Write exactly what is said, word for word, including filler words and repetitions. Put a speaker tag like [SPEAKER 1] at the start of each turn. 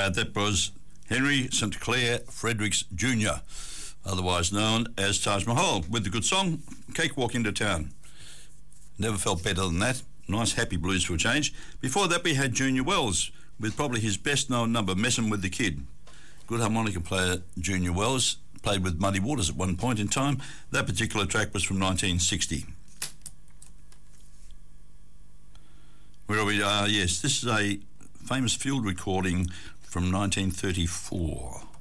[SPEAKER 1] Uh, that was Henry Saint Clair Fredericks Junior, otherwise known as Taj Mahal, with the good song, Cakewalk into Town. Never felt better than that. Nice happy blues for a change. Before that we had Junior Wells, with probably his best known number, Messin' with the Kid. Good harmonica player Junior Wells, played with Muddy Waters at one point in time. That particular track was from nineteen sixty. Where are we? Uh, yes, this is a famous field recording from nineteen thirty-four.